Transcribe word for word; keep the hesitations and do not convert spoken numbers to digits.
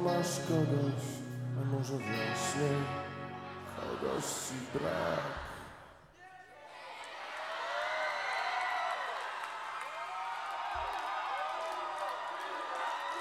masz kogoś, a może właśnie kogoś ci brak.